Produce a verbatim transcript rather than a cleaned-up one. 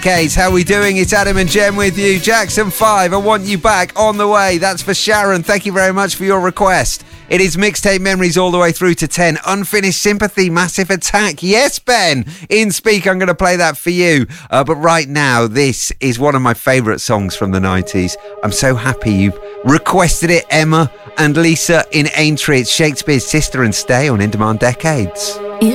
Decades, how we doing? It's Adam and Jem with you. Jackson five, I Want You Back, on the way. That's for Sharon. Thank you very much for your request. It is Mixtape Memories all the way through to ten. Unfinished Sympathy, Massive Attack. Yes, Ben. In Speak, I'm going to play that for you. Uh, but right now, this is one of my favourite songs from the nineties. I'm so happy you've requested it, Emma and Lisa in Aintree. It's Shakespeare's Sister and Stay on In Demand Decades.